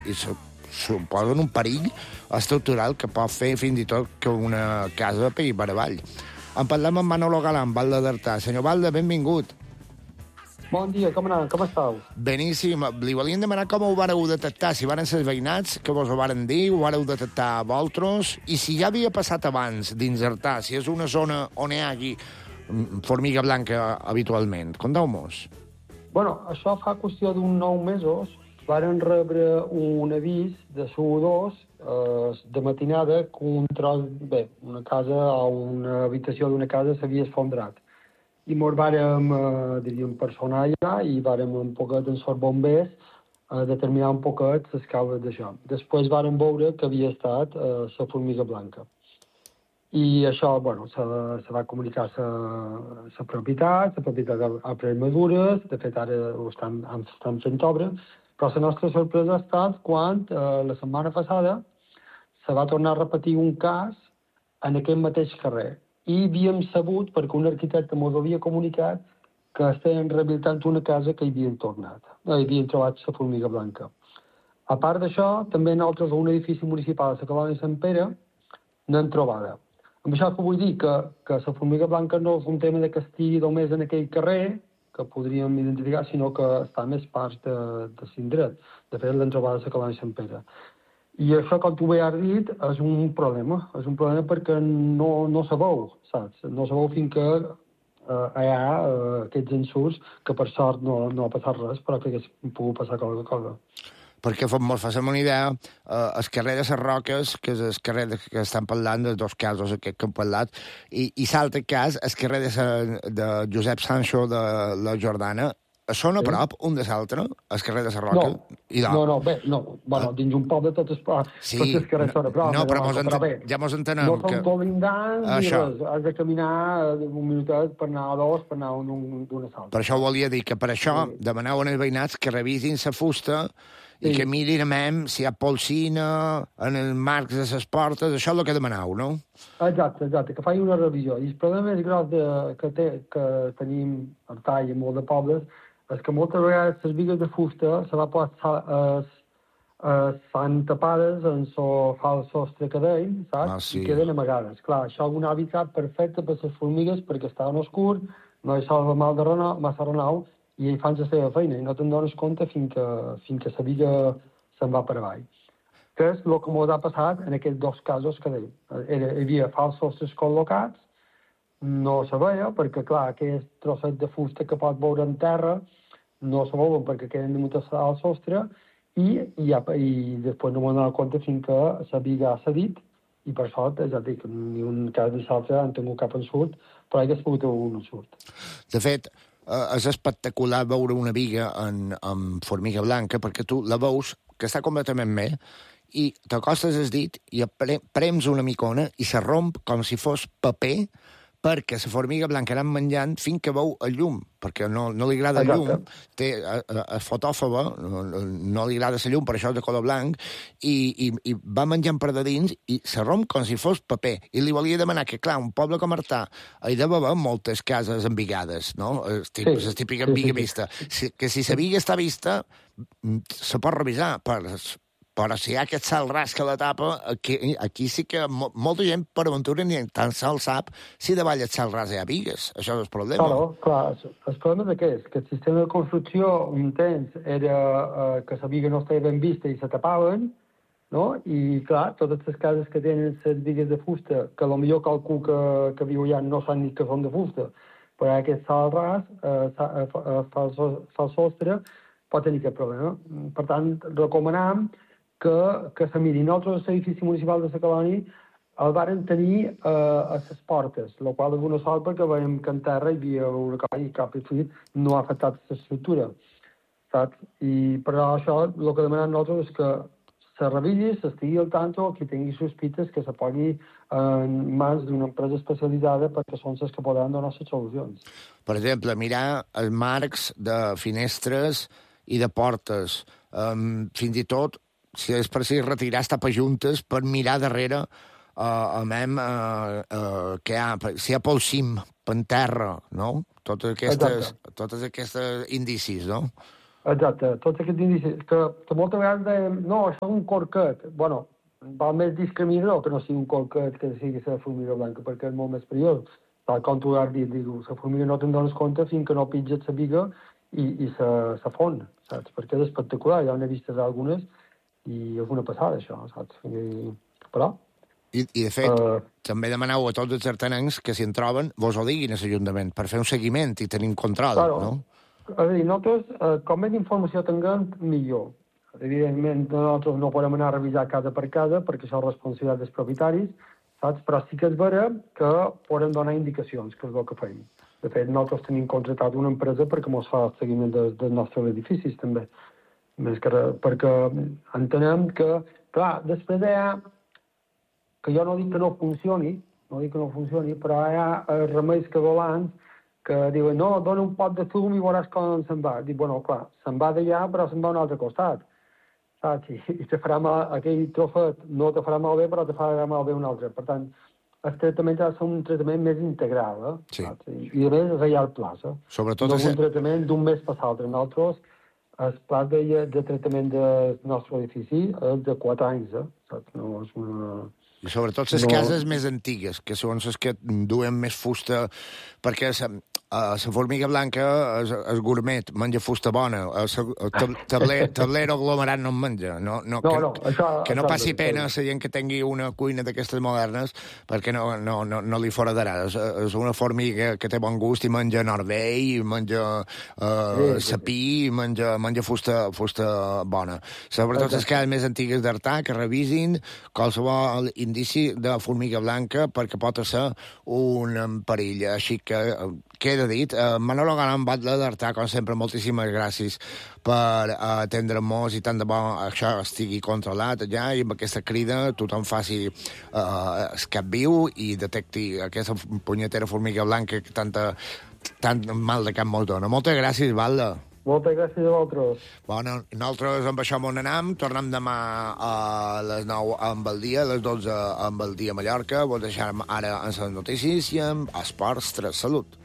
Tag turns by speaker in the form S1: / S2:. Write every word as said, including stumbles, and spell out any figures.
S1: i su suposen un perill estructural que pot fer fins i tot que una casa pegui per avall. En parlem amb Manolo Galán, Valde d'Artà. Senyor Valde, benvingut.
S2: Bon dia, com aneu? Com estàu?
S1: Beníssim. Li volíem demanar com ho vareu detectar, si varen ser veïnats, que vos ho varen dir, ho vareu detectar vosaltres, i si ja havia passat abans dins Artà, si és una zona on hi hagi formiga blanca habitualment. Conteu-mos.
S2: Bueno, això fa qüestió d'uns nou mesos. Varen rebre un avís de S U dos eh, de matinada que un tros, bé, una casa o una habitació d'una casa s'havia esfondrat. I mos vàrem, eh, diríem, personar allà i vàrem un poquet amb els bombers eh, determinar un poquet les causes d'això. Després vàrem veure que havia estat eh, la formiga blanca. I això, bueno, se, se va comunicar a la propietat, la propietat ha pres mesures, de fet ara ho estan, estan fent obra, però la nostra sorpresa ha estat quan eh, la setmana passada se va tornar a repetir un cas en aquest mateix carrer. I havíem sabut, perquè un arquitecte ens havia comunicat, que estaven rehabilitant una casa que hi havien tornat, hi havien trobat la formiga blanca. A part d'això, també nosaltres a un edifici municipal de la colònia Sant Pere n'hem trobada. Amb això que vull dir que, que la formiga blanca no és un tema de que estigui només en aquell carrer, que podríem identificar, sinó que està més parts de, de l'indret. De fet, l'hem trobada a la colònia Sant Pere. I això, com tu bé has dit, és un problema. És un problema perquè no, no sabeu, saps? No sabeu fins que eh, hi ha eh, aquests ensurts que, per sort, no, no ha passat res, però que hagués pogut passar qualque cosa.
S1: Perquè mos facem una idea, eh, el carrer de les Roques, que és el carrer de, que estan parlant, dels dos casos aquests que hem parlat, i, i l'altre cas, el carrer de, sa, de Josep Sancho de la Jordana, són a prop, sí, un de l'altre, el carrer de la Roca?
S2: No, I no, no, bé, no. Bueno, dins un poble tots els,
S1: sí,
S2: tots els carrers són a prop.
S1: No, però,
S2: però,
S1: enten...
S2: però bé,
S1: ja mos entenem
S2: no
S1: que...
S2: són colindants ni
S1: això.
S2: res. Has de caminar un minutet per anar a dos, per anar d'una a l'altra.
S1: Per això volia dir que per això
S2: sí,
S1: demaneu als veïnats que revisin la fusta i sí, que mirin a si hi ha polsina en els marcs de les portes, això és el que demaneu, no?
S2: Exacte, exacte, que faci una revisió. I el problema més gros de, que, té, que tenim a Artà i en molt de pobles és que moltes vegades les bigues de fusta se va posar, es, es fan tapades en el fals sostre que deim, saps?
S1: Ah, sí.
S2: I queden amagades. Clar, això és un hàbitat perfecte per les formigues perquè està en oscur, no hi salva mal de renou, massa renou, i hi fan la seva feina, i no te'n dones compte fins que, fins que la biga se'n va per avall. Que és el que ens ha passat en aquests dos casos que deim. Era, hi havia fals sostres col·locats, no se veia, perquè, clar, aquest trosset de fusta que pot veure en terra no se veuen perquè queden damunt al sostre i, i, ja, i després no m'ho dono compte fins que la biga ha cedit i per sort, ja dic, ni un cas ni l'altre han tingut cap ensurt, però hagués pogut haver un ensurt.
S1: De fet, eh, és espectacular veure una biga en, en formiga blanca perquè tu la veus que està completament bé i t'acostes el dit i pre prems una micona i se romp com si fos paper perquè la formiga blanca anant menjant fins que veu el llum, perquè no, no li agrada el llum, té, a, a, a fotòfoba, no, no li agrada el llum, per això és de color blanc, i, i, i va menjant per de dins i se romp com si fos paper. I li volia demanar que, clar, un poble com Artà hi deu haver moltes cases embigades, no? Les sí, típiques sí, biga sí, vista. Si, que si la biga està vista, se pot revisar per... Però si hi ha aquest salt ras que la tapa, aquí, aquí sí que mo molta gent per aventura ni tan sol sap si davall el salt ras hi ha bigues. Això és el problema.
S2: Claro, clar, el problema és aquest, que el sistema de construcció un temps era eh, que la biga no estava ben vista i se tapaven, no? I clar, totes les cases que tenen les bigues de fusta, que potser qualcú que, que viu allà no sap ni que són de fusta, però aquest salt ras, eh, eh, fa el sostre, pot tenir aquest problema. Per tant, recomanam que, que se mirin. Nosaltres, l'edifici municipal de la colònia, el varen tenir eh, a les portes, el qual és una sort perquè veiem que en terra hi havia una cosa i cap fluid no ha afectat l'estructura, saps? I però això, el que demanem nosaltres és que se revisi, s'estigui al tanto, qui tingui sospites, que se pogui en mans d'una empresa especialitzada perquè són les que poden donar les solucions.
S1: Per exemple, mirar els marcs de finestres i de portes, um, fins i tot si és per si retirar tapajuntes per mirar darrere uh, a mem uh, uh, que hi ha, si hi ha pel cim, per terra, no? Totes aquestes, totes aquestes indicis, no?
S2: Exacte, tots aquests indicis, que, que moltes vegades dèiem, no, això és un corquet. Bueno, val més discriminar que no sigui un corquet que sigui la formiga blanca, perquè és molt més perillós. Tal com tu has dit, diu, la formiga no te'n dones compte fins que no pitges la biga i, i se, se fon, saps? Perquè és espectacular, ja n'he vistes algunes i és una passada, això, saps? I, però...
S1: I, I, de fet, uh, també demaneu a tots els artenencs que si en troben, vos ho diguin a l'Ajuntament, per fer un seguiment i tenir un control, claro. No?
S2: A dir, nosaltres, eh, com més informació tinguem, millor. Evidentment, nosaltres no podem anar a revisar casa per casa, perquè això és responsabilitat dels propietaris, saps? Però sí que és vera que poden donar indicacions, que és el que feim. De fet, nosaltres tenim contractat una empresa perquè ens fa el seguiment de, dels nostres edificis, també. Més que res, perquè entenem que, clar, després hi ha, que jo no dic que no funcioni, no dic que no funcioni, però hi ha remeis casolans que diuen, no, dona un pot de fum i veuràs com se'n va. Dic, bueno, clar, se'n va d'allà, però se'n va a un altre costat. Saps? I, i te farà mal, aquell trofet no te farà malbé, però te farà malbé un altre. Per tant, el tractament ha de ser un tractament més integral, eh?
S1: Sí.
S2: Saps? I, I a més, a llarg plaç, eh?
S1: Sobretot
S2: no
S1: és...
S2: un tractament d'un mes per l'altre. Nosaltres, el pla de, de tractament del nostre edifici és de quatre anys, eh? Saps? No és una...
S1: I sobretot les no... cases més antigues, que són les que duen més fusta, perquè la formiga blanca és, és gourmet, menja fusta bona, el tabler, tablero aglomerat no en menja. No, no,
S2: no,
S1: que,
S2: no, això,
S1: que no
S2: això
S1: passi pena a la gent que tingui una cuina d'aquestes modernes, perquè no, no, no, no li foradarà. És, és una formiga que té bon gust i menja nordell, menja uh, sí, sapí, sí. menja, menja fusta, fusta bona. Sobretot les cases més antigues d'Artà, que revisin qualsevol indici de formiga blanca perquè pot ser un perill. Així que queda dit. Uh, Manolo Galán Batlle d'Artà, com sempre, moltíssimes gràcies per uh, atendre-nos i tant de bo això estigui controlat ja i amb aquesta crida tothom faci uh, escap viu i detecti aquesta punyetera formiga blanca que tanta, tant mal de cap molt dona. Moltes gràcies, Batlle.
S2: Moltes gràcies a vosaltres.
S1: Bueno, nosaltres amb això on anem. Tornem demà a les nou amb el dia, a les dotze amb el dia a Mallorca. Vos deixarem ara en les notícies i amb Esports tres Salut.